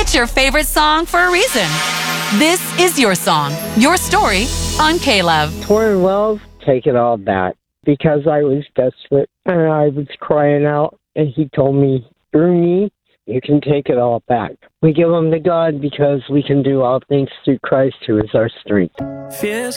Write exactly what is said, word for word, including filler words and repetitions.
It's your favorite song for a reason. This is your song, your story on K-Love. Torrin Wells, Take It All Back. Because I was desperate and I was crying out, and he told me, through me, you can take it all back. We give them to God because we can do all things through Christ who is our strength. Fears